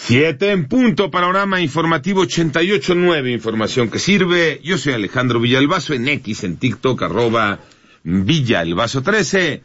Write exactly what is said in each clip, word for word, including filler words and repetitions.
Siete en punto, panorama informativo ochenta y ocho nueve, información que sirve. Yo soy Alejandro Villalbazo, en X, en TikTok, arroba Villalbazo trece.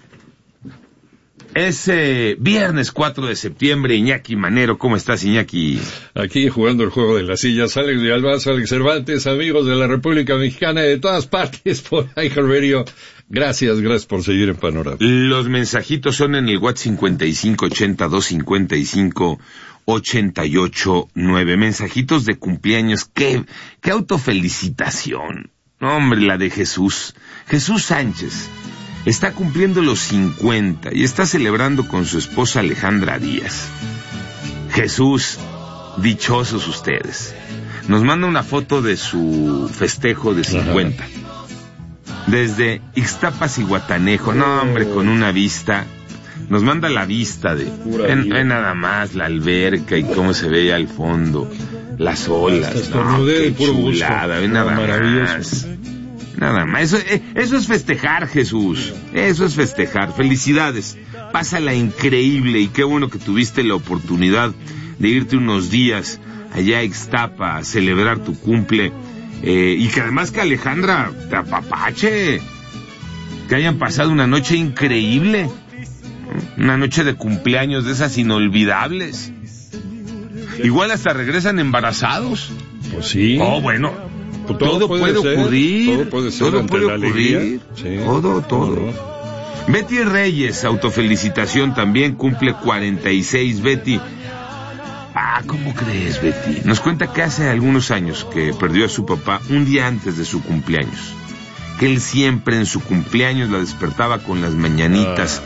Es eh, viernes cuatro de septiembre, Iñaki Manero. ¿Cómo estás, Iñaki? Aquí jugando el juego de las sillas, Alex Villalbazo, Alex Cervantes, amigos de la República Mexicana y de todas partes por iHeartRadio. Gracias, gracias por seguir en Panorama. Los mensajitos son en el WhatsApp cincuenta y cinco ochenta dos cincuenta y cinco ochenta y ocho nueve. Mensajitos de cumpleaños. ¡Qué, qué autofelicitación! No, hombre, la de Jesús. Jesús Sánchez está cumpliendo los cincuenta y está celebrando con su esposa Alejandra Díaz. Jesús, dichosos ustedes. Nos manda una foto de su festejo de cincuenta. Ajá. Desde Ixtapas y Guatanejo, no hombre, con una vista, nos manda la vista de, en, en nada más, la alberca y cómo se ve al fondo, las olas, no, qué chulada, ve nada más, nada más, eso, eso es festejar, Jesús, eso es festejar, felicidades, pásala increíble y qué bueno que tuviste la oportunidad de irte unos días allá a Ixtapa a celebrar tu cumple. Eh, y que además que Alejandra te apapache, que hayan pasado una noche increíble, una noche de cumpleaños de esas inolvidables. Igual hasta regresan embarazados. Pues sí. Oh, bueno, pues todo, todo puede ser, ocurrir, todo puede ser, todo puede ocurrir, sí. todo, todo. No, no. Betty Reyes, autofelicitación también, cumple cuarenta y seis, Betty. Ah, ¿cómo crees, Betty? Nos cuenta que hace algunos años que perdió a su papá un día antes de su cumpleaños. Que él siempre en su cumpleaños la despertaba con las mañanitas.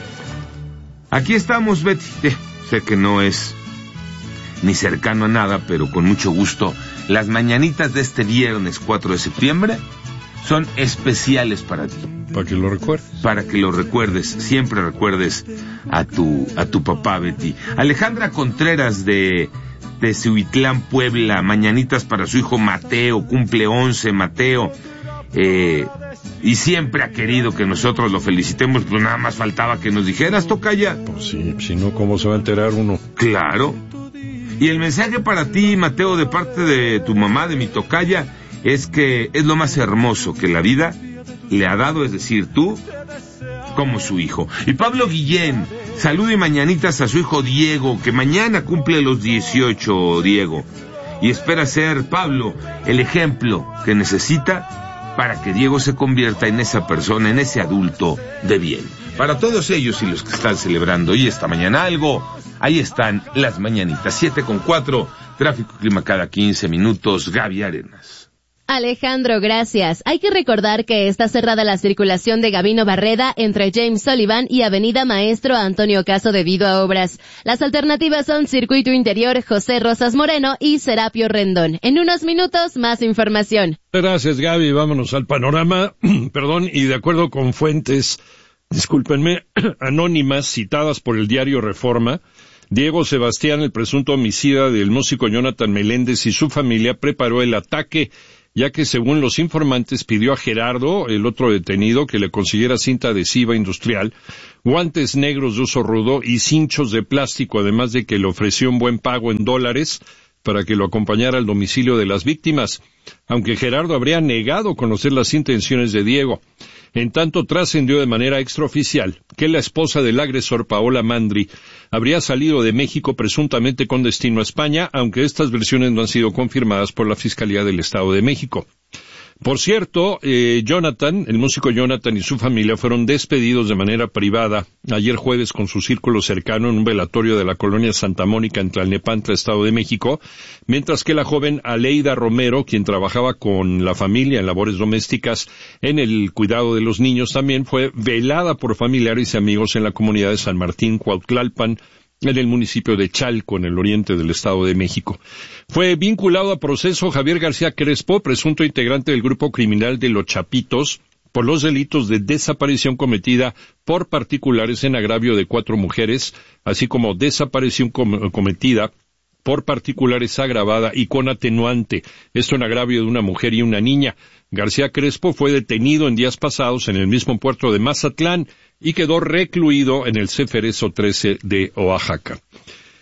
Ah. Aquí estamos, Betty. Eh, sé que no es ni cercano a nada, pero con mucho gusto. Las mañanitas de este viernes cuatro de septiembre son especiales para ti. Para que lo recuerdes. Para que lo recuerdes, siempre recuerdes a tu a tu papá, Betty. Alejandra Contreras de, de Cihuitlán, Puebla, mañanitas para su hijo Mateo, cumple once, Mateo. Eh, y siempre ha querido que nosotros lo felicitemos, pues nada más faltaba que nos dijeras, tocaya. Pues sí, si no, ¿cómo se va a enterar uno? Claro. Y el mensaje para ti, Mateo, de parte de tu mamá, de mi tocaya, es que es lo más hermoso que la vida le ha dado, es decir, tú como su hijo. Y Pablo Guillén, saludo y mañanitas a su hijo Diego, que mañana cumple los dieciocho, Diego, y espera ser, Pablo, el ejemplo que necesita para que Diego se convierta en esa persona, en ese adulto de bien. Para todos ellos y los que están celebrando hoy esta mañana algo, ahí están las mañanitas. Siete con cuatro, tráfico y clima cada quince minutos, Gaby Arenas. Alejandro, gracias. Hay que recordar que está cerrada la circulación de Gabino Barreda entre James Sullivan y Avenida Maestro Antonio Caso debido a obras. Las alternativas son Circuito Interior José Rosas Moreno y Serapio Rendón. En unos minutos, más información. Gracias, Gaby. Vámonos al panorama. Perdón, y de acuerdo con fuentes, discúlpenme, anónimas citadas por el diario Reforma, Diego Sebastián, el presunto homicida del músico Jonathan Meléndez y su familia, preparó el ataque, ya que según los informantes pidió a Gerardo, el otro detenido, que le consiguiera cinta adhesiva industrial, guantes negros de uso rudo y cinchos de plástico, además de que le ofreció un buen pago en dólares para que lo acompañara al domicilio de las víctimas, aunque Gerardo habría negado conocer las intenciones de Diego. En tanto, trascendió de manera extraoficial que la esposa del agresor, Paola Mandri, habría salido de México presuntamente con destino a España, aunque estas versiones no han sido confirmadas por la Fiscalía del Estado de México. Por cierto, eh, Jonathan, el músico Jonathan y su familia fueron despedidos de manera privada ayer jueves con su círculo cercano en un velatorio de la colonia Santa Mónica en Tlalnepantla, Estado de México, mientras que la joven Aleida Romero, quien trabajaba con la familia en labores domésticas en el cuidado de los niños, también fue velada por familiares y amigos en la comunidad de San Martín, Cuautlalpan, en el municipio de Chalco, en el oriente del Estado de México. Fue vinculado a proceso Javier García Crespo, presunto integrante del grupo criminal de Los Chapitos, por los delitos de desaparición cometida por particulares en agravio de cuatro mujeres, así como desaparición com- cometida por particulares agravada y con atenuante, esto en agravio de una mujer y una niña. García Crespo fue detenido en días pasados en el mismo puerto de Mazatlán y quedó recluido en el Ceferezo trece de Oaxaca.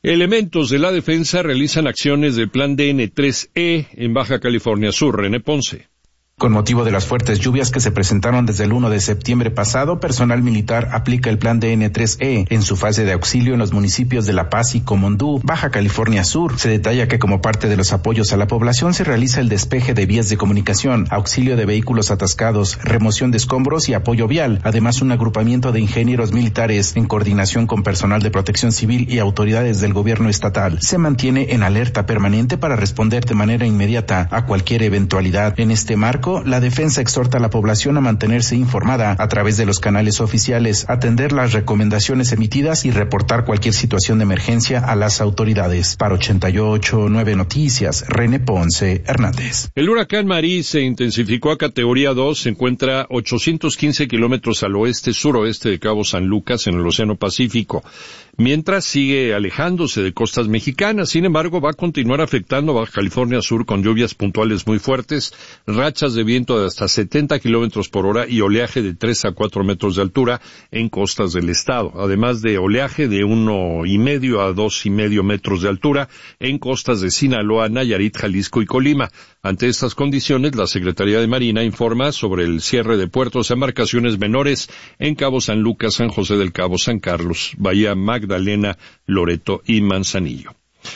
Elementos de la defensa realizan acciones del plan D N tres E en Baja California Sur. René Ponce. Con motivo de las fuertes lluvias que se presentaron desde el uno de septiembre pasado, personal militar aplica el plan D N tres E en su fase de auxilio en los municipios de La Paz y Comondú, Baja California Sur. Se detalla que como parte de los apoyos a la población se realiza el despeje de vías de comunicación, auxilio de vehículos atascados, remoción de escombros y apoyo vial. Además, un agrupamiento de ingenieros militares en coordinación con personal de protección civil y autoridades del gobierno estatal se mantiene en alerta permanente para responder de manera inmediata a cualquier eventualidad. En este marco, la defensa exhorta a la población a mantenerse informada a través de los canales oficiales, atender las recomendaciones emitidas y reportar cualquier situación de emergencia a las autoridades. Para ochenta y ocho punto nueve Noticias, René Ponce Hernández. El huracán Marí se intensificó a categoría dos, se encuentra ochocientos quince kilómetros al oeste-suroeste de Cabo San Lucas en el Océano Pacífico, mientras sigue alejándose de costas mexicanas. Sin embargo, va a continuar afectando a Baja California Sur con lluvias puntuales muy fuertes, rachas de viento de hasta setenta kilómetros por hora y oleaje de tres a cuatro metros de altura en costas del estado, además de oleaje de uno y medio a dos y medio metros de altura en costas de Sinaloa, Nayarit, Jalisco y Colima. Ante estas condiciones, la Secretaría de Marina informa sobre el cierre de puertos a embarcaciones menores en Cabo San Lucas, San José del Cabo, San Carlos, Bahía Magdalena, Loreto y Manzanillo.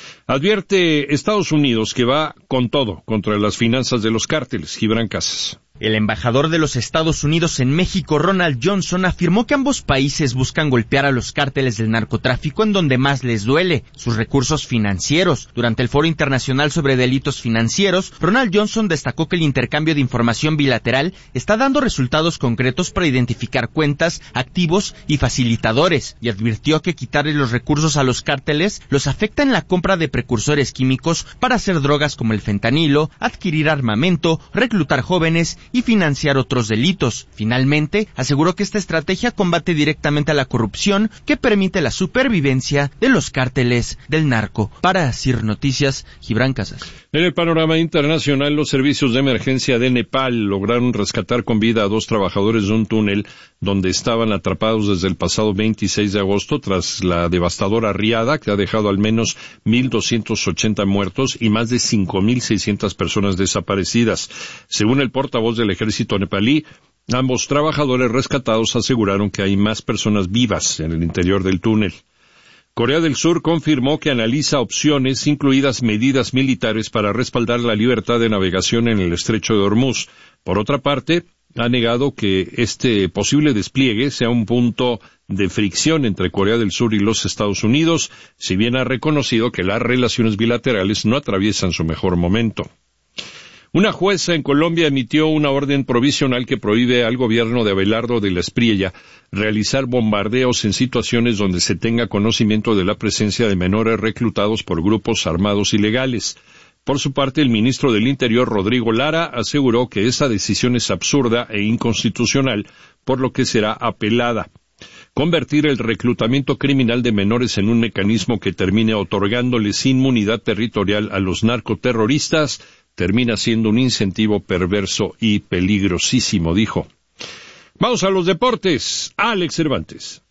Advierte Estados Unidos que va con todo contra las finanzas de los cárteles. Gibran Casas. El embajador de los Estados Unidos en México, Ronald Johnson, afirmó que ambos países buscan golpear a los cárteles del narcotráfico en donde más les duele, sus recursos financieros. Durante el Foro Internacional sobre Delitos Financieros, Ronald Johnson destacó que el intercambio de información bilateral está dando resultados concretos para identificar cuentas, activos y facilitadores, y advirtió que quitarle los recursos a los cárteles los afecta en la compra de precursores químicos para hacer drogas como el fentanilo, adquirir armamento, reclutar jóvenes y financiar otros delitos. Finalmente, aseguró que esta estrategia combate directamente a la corrupción que permite la supervivencia de los cárteles del narco. Para Asir Noticias, Gibran Casas. En el panorama internacional, los servicios de emergencia de Nepal lograron rescatar con vida a dos trabajadores de un túnel donde estaban atrapados desde el pasado veintiséis de agosto tras la devastadora riada que ha dejado al menos mil doscientos ochenta muertos y más de cinco mil seiscientas personas desaparecidas. Según el portavoz del ejército nepalí, ambos trabajadores rescatados aseguraron que hay más personas vivas en el interior del túnel. Corea del Sur confirmó que analiza opciones, incluidas medidas militares para respaldar la libertad de navegación en el estrecho de Hormuz. Por otra parte, ha negado que este posible despliegue sea un punto de fricción entre Corea del Sur y los Estados Unidos, si bien ha reconocido que las relaciones bilaterales no atraviesan su mejor momento. Una jueza en Colombia emitió una orden provisional que prohíbe al gobierno de Abelardo de la Espriella realizar bombardeos en situaciones donde se tenga conocimiento de la presencia de menores reclutados por grupos armados ilegales. Por su parte, el ministro del Interior, Rodrigo Lara, aseguró que esa decisión es absurda e inconstitucional, por lo que será apelada. Convertir el reclutamiento criminal de menores en un mecanismo que termine otorgándoles inmunidad territorial a los narcoterroristas termina siendo un incentivo perverso y peligrosísimo, dijo. Vamos a los deportes. Alex Cervantes.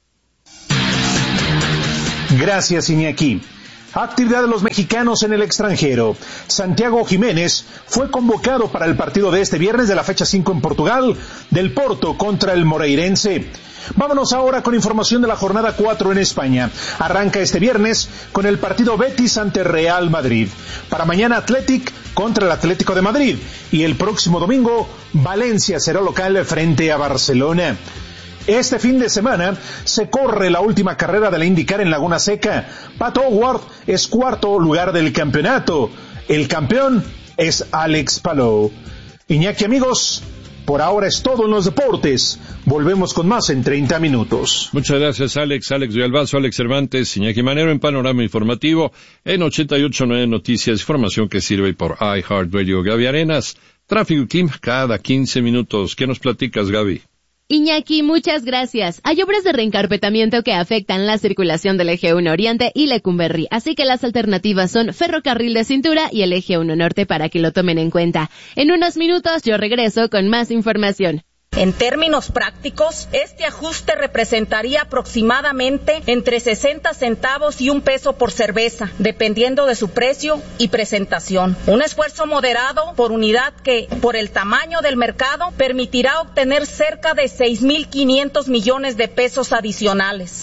Gracias, Iñaki. Actividad de los mexicanos en el extranjero. Santiago Jiménez fue convocado para el partido de este viernes de la fecha cinco en Portugal, del Porto contra el Moreirense. Vámonos ahora con información de la jornada cuatro en España. Arranca este viernes con el partido Betis ante Real Madrid. Para mañana Athletic contra el Atlético de Madrid. Y el próximo domingo Valencia será local frente a Barcelona. Este fin de semana se corre la última carrera de la IndyCar en Laguna Seca. Pat Howard es cuarto lugar del campeonato. El campeón es Alex Palou. Iñaki, amigos, por ahora es todo en los deportes. Volvemos con más en treinta minutos. Muchas gracias, Alex. Alex Villalbazo, Alex Cervantes, Iñaki Manero en Panorama Informativo en ochenta y ocho punto nueve Noticias, información que sirve por iHeartRadio. Gaby Arenas, Tráfico Team, cada quince minutos. ¿Qué nos platicas, Gaby? Iñaki, muchas gracias. Hay obras de reencarpetamiento que afectan la circulación del Eje uno Oriente y Lecumberri, así que las alternativas son Ferrocarril de Cintura y el Eje uno Norte para que lo tomen en cuenta. En unos minutos yo regreso con más información. En términos prácticos, este ajuste representaría aproximadamente entre sesenta centavos y un peso por cerveza, dependiendo de su precio y presentación. Un esfuerzo moderado por unidad que, por el tamaño del mercado, permitirá obtener cerca de seis mil quinientos millones de pesos adicionales.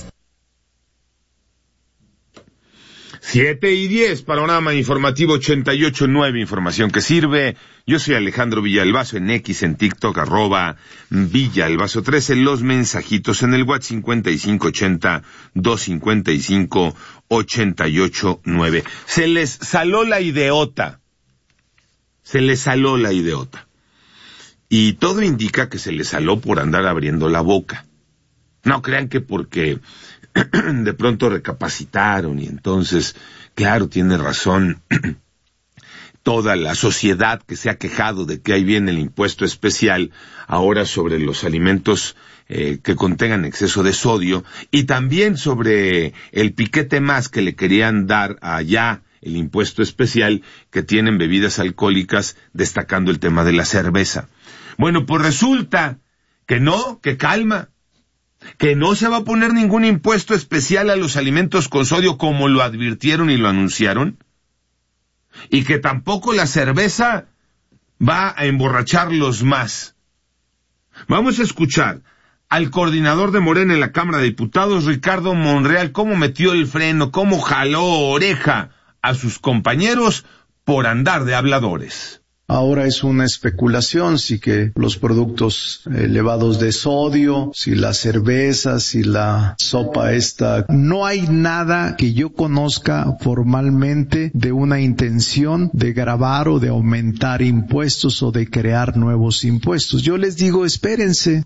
Siete y diez, panorama informativo ochenta y ocho nueve, información que sirve. Yo soy Alejandro Villalbazo en X, en TikTok, arroba Villalbazo trece, los mensajitos en el WhatsApp cincuenta y cinco ochenta, doscientos cincuenta y cinco, ochenta y ocho nueve. Se les saló la ideota. Se les saló la ideota. Y todo indica que se les saló por andar abriendo la boca. No crean que porque de pronto recapacitaron y entonces, claro, tiene razón toda la sociedad que se ha quejado de que ahí viene el impuesto especial ahora sobre los alimentos eh, que contengan exceso de sodio y también sobre el piquete más que le querían dar allá el impuesto especial que tienen bebidas alcohólicas, destacando el tema de la cerveza. Bueno, pues resulta que no, que calma, que no se va a poner ningún impuesto especial a los alimentos con sodio como lo advirtieron y lo anunciaron, y que tampoco la cerveza va a emborracharlos más. Vamos a escuchar al coordinador de Morena en la Cámara de Diputados, Ricardo Monreal, cómo metió el freno, cómo jaló oreja a sus compañeros por andar de habladores. Ahora es una especulación si que los productos elevados de sodio, si la cerveza, si la sopa esta. No hay nada que yo conozca formalmente de una intención de gravar o de aumentar impuestos o de crear nuevos impuestos. Yo les digo, espérense.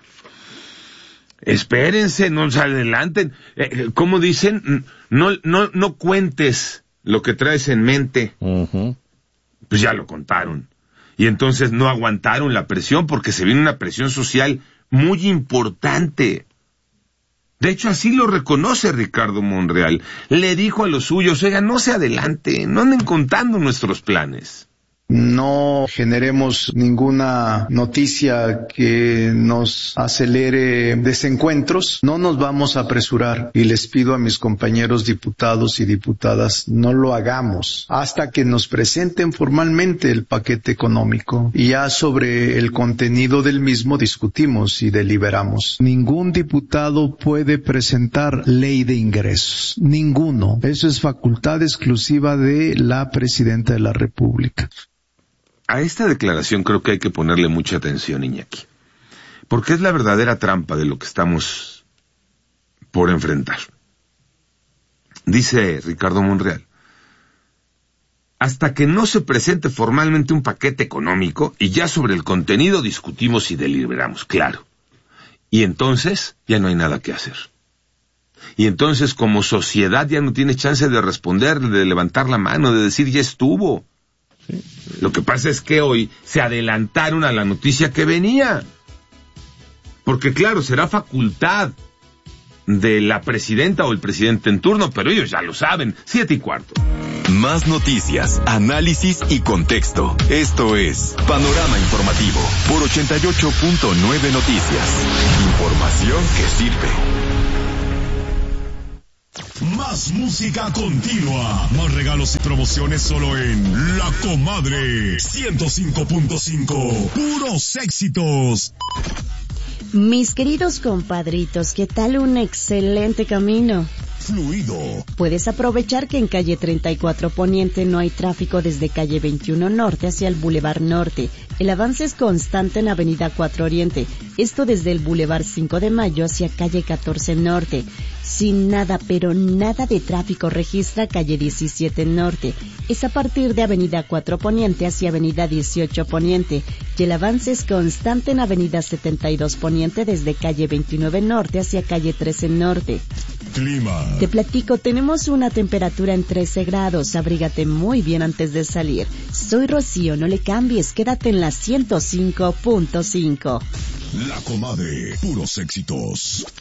Espérense, no se adelanten. Eh, ¿Cómo dicen? No, no, no cuentes lo que traes en mente. Uh-huh. Pues ya lo contaron. Y entonces no aguantaron la presión porque se viene una presión social muy importante. De hecho, así lo reconoce Ricardo Monreal. Le dijo a los suyos, oigan, no se adelanten, no anden contando nuestros planes. No generemos ninguna noticia que nos acelere desencuentros. No nos vamos a apresurar y les pido a mis compañeros diputados y diputadas, no lo hagamos hasta que nos presenten formalmente el paquete económico y ya sobre el contenido del mismo discutimos y deliberamos. Ningún diputado puede presentar ley de ingresos. Ninguno. Eso es facultad exclusiva de la Presidenta de la República. A esta declaración creo que hay que ponerle mucha atención, Iñaki, porque es la verdadera trampa de lo que estamos por enfrentar. Dice Ricardo Monreal, hasta que no se presente formalmente un paquete económico y ya sobre el contenido discutimos y deliberamos, claro. Y entonces ya no hay nada que hacer. Y entonces como sociedad ya no tiene chance de responder, de levantar la mano, de decir ya estuvo. Lo que pasa es que hoy se adelantaron a la noticia que venía. Porque claro, será facultad de la presidenta o el presidente en turno, pero ellos ya lo saben. Siete y cuarto. Más noticias, análisis y contexto. Esto es Panorama Informativo por ochenta y ocho punto nueve Noticias. Información que sirve. Más música continua, más regalos y promociones solo en La Comadre ciento cinco punto cinco, puros éxitos. Mis queridos compadritos, ¿qué tal un excelente camino? Fluido. Puedes aprovechar que en calle treinta y cuatro Poniente no hay tráfico desde calle veintiuno Norte hacia el Boulevard Norte. El avance es constante en avenida cuatro Oriente, esto desde el Boulevard cinco de Mayo hacia calle catorce Norte. Sin nada, pero nada de tráfico registra calle diecisiete Norte. Es a partir de avenida cuatro Poniente hacia avenida dieciocho Poniente. Y el avance es constante en avenida setenta y dos Poniente desde calle veintinueve Norte hacia calle trece Norte. Clima. Te platico, tenemos una temperatura en trece grados, abrígate muy bien antes de salir. Soy Rocío, no le cambies, quédate en la ciento cinco punto cinco. La Comadre, puros éxitos.